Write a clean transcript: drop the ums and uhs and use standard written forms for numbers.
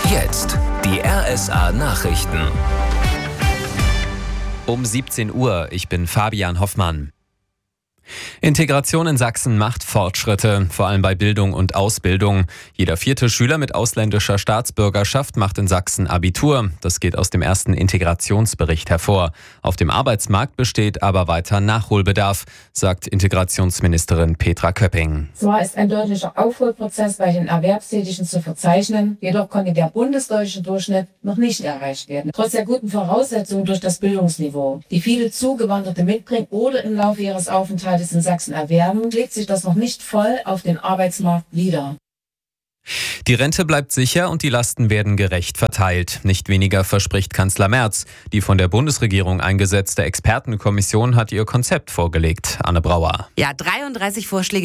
Jetzt die RSA Nachrichten. Um 17 Uhr, ich bin Fabian Hoffmann. Integration in Sachsen macht Fortschritte, vor allem bei Bildung und Ausbildung. Jeder 4. Schüler mit ausländischer Staatsbürgerschaft macht in Sachsen Abitur. Das geht aus dem ersten Integrationsbericht hervor. Auf dem Arbeitsmarkt besteht aber weiter Nachholbedarf, sagt Integrationsministerin Petra Köpping. Zwar ist ein deutlicher Aufholprozess bei den Erwerbstätigen zu verzeichnen, jedoch konnte der bundesdeutsche Durchschnitt noch nicht erreicht werden. Trotz der guten Voraussetzungen durch das Bildungsniveau, die viele Zugewanderte mitbringen oder im Laufe ihres Aufenthaltes in Sachsen erwerben, schlägt sich das noch nicht voll auf den Arbeitsmarkt nieder. Die Rente bleibt sicher und die Lasten werden gerecht verteilt. Nicht weniger verspricht Kanzler Merz. Die von der Bundesregierung eingesetzte Expertenkommission hat ihr Konzept vorgelegt. Anne Brauer. Ja, 33 Vorschläge